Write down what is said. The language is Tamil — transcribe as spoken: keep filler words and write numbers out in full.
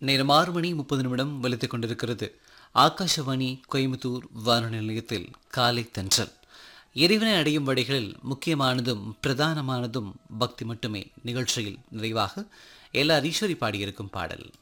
நேரம் ஆறு மணி முப்பது நிமிடம் வலித்துக் கொண்டிருக்கிறது. ஆகாஷவாணி கோயம்புத்தூர் வானொலி நிலையத்தில் காலை தென்றல். இறைவனை அடையும் வழிகளில் முக்கியமானதும் பிரதானமானதும் பக்தி மட்டுமே. நிகழ்ச்சியில் நிறைவாக எல் ஆர் ஈஸ்வரி பாடியிருக்கும் பாடல்.